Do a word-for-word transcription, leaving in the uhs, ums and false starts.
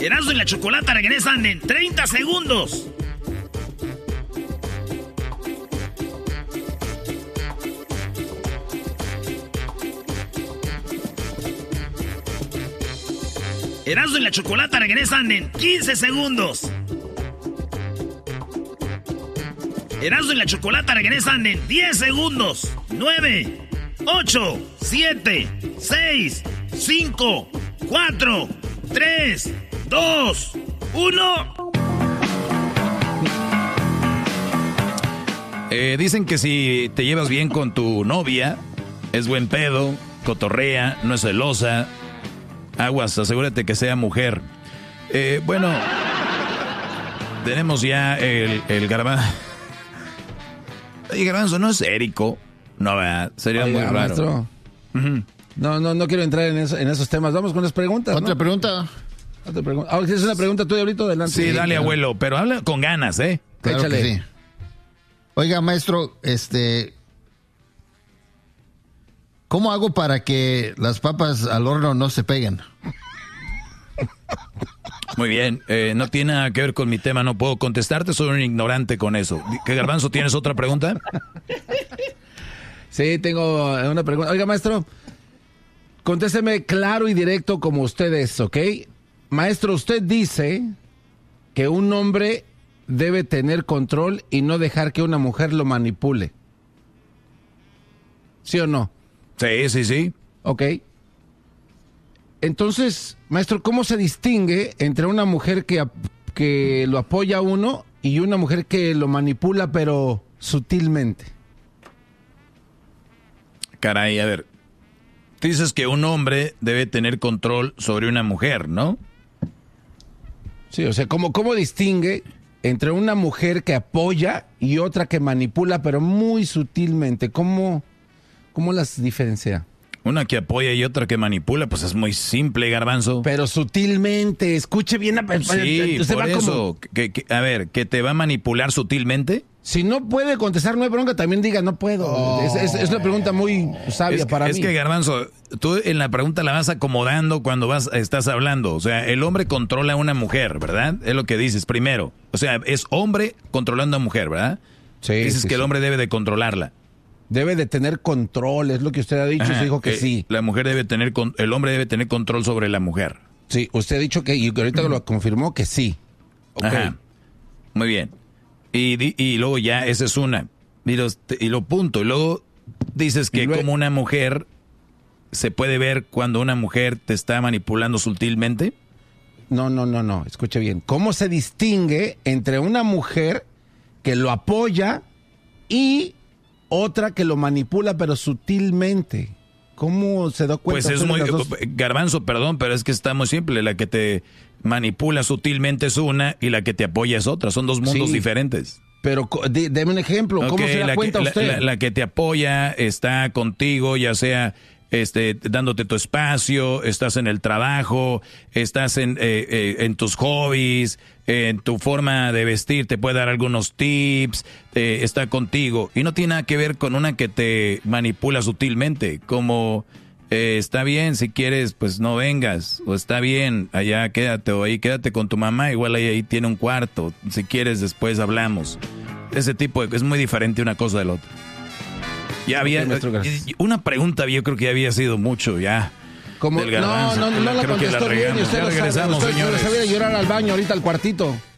Erasmo y la Chocolata regresan en treinta segundos. Erasmo y la Chocolata regresan en quince segundos. Erasmo y la Chocolata regresan en diez segundos. nueve, ocho, siete, seis, cinco, cuatro, tres, dos, uno. Eh, dicen que si te llevas bien con tu novia, es buen pedo, cotorrea, no es celosa. Aguas, asegúrate que sea mujer. Eh, bueno, tenemos ya el, el garbanzo. Oye, garbanzo, ¿no es Érico? No, ¿verdad? Sería Oiga, muy raro. Maestro. Uh-huh. No, no, no quiero entrar en, eso, en esos temas. Vamos con las preguntas. ¿Otra ¿no? pregunta? Otra pregunta. Ah, ¿es una pregunta tú, Diablito? Adelante. Sí, dale, claro. Abuelo, pero habla con ganas, ¿eh? Claro Échale. Que sí. Oiga, maestro, este... ¿cómo hago para que las papas al horno no se peguen? Muy bien, eh, no tiene nada que ver con mi tema, no puedo contestarte, soy un ignorante con eso. ¿Qué, Garbanzo, tienes otra pregunta? Sí, tengo una pregunta. Oiga, maestro, contésteme claro y directo como usted es, ¿ok? Maestro, usted dice que un hombre debe tener control y no dejar que una mujer lo manipule. ¿Sí o no? Sí, sí, sí. Ok. Entonces, maestro, ¿cómo se distingue entre una mujer que, que lo apoya a uno y una mujer que lo manipula, pero sutilmente? Caray, a ver. Tú dices que un hombre debe tener control sobre una mujer, ¿no? Sí, o sea, ¿cómo, cómo distingue entre una mujer que apoya y otra que manipula, pero muy sutilmente? ¿Cómo... ¿Cómo las diferencia? Una que apoya y otra que manipula, pues es muy simple, Garbanzo. Pero sutilmente, escuche bien. A... Sí, por va eso. Como... Que, que, a ver, ¿que te va a manipular sutilmente? Si no puede contestar, no hay bronca, también diga, no puedo. Oh. Es, es, es una pregunta muy sabia es, para es mí. Es que, Garbanzo, tú en la pregunta la vas acomodando cuando vas estás hablando. O sea, el hombre controla a una mujer, ¿verdad? Es lo que dices primero. O sea, es hombre controlando a mujer, ¿verdad? Sí. Dices sí, que sí. el hombre debe de controlarla. Debe de tener control, es lo que usted ha dicho. Ajá, usted dijo que eh, sí. La mujer debe tener, el hombre debe tener control sobre la mujer. Sí, usted ha dicho que, y ahorita uh-huh. lo confirmó que sí. Okay. Ajá. Muy bien. Y, y luego ya, esa es una. Y, los, y lo punto. Y luego dices que luego, como una mujer, ¿se puede ver cuando una mujer te está manipulando sutilmente? No, no, no, no. Escuche bien. ¿Cómo se distingue entre una mujer que lo apoya y otra que lo manipula, pero sutilmente? ¿Cómo se da cuenta? Pues es muy... Dos... Garbanzo, perdón, pero es que está muy simple. La que te manipula sutilmente es una y la que te apoya es otra. Son dos mundos sí, diferentes. Pero d- deme un ejemplo. ¿Cómo okay, se da la cuenta que, usted? La, la, la que te apoya está contigo, ya sea... Este, dándote tu espacio, estás en el trabajo, estás en, eh, eh, en tus hobbies, eh, en tu forma de vestir, te puede dar algunos tips, eh, está contigo. Y no tiene nada que ver con una que te manipula sutilmente, como eh, está bien, si quieres, pues no vengas, o está bien, allá quédate, o ahí quédate con tu mamá, igual ahí, ahí tiene un cuarto, si quieres después hablamos. Ese tipo de, es muy diferente una cosa del otro. Ya había una pregunta, yo creo que ya había sido mucho ya. Como, no, no, no, no la creo contestó que la bien. regamos. Usted ya lo regresamos, sabe, usted señores. se va a llorar al baño ahorita al cuartito.